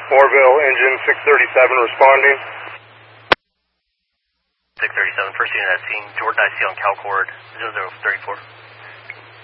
Orville, engine 637 responding. 637, first unit at scene. Jordan, I see on CalCord 0034.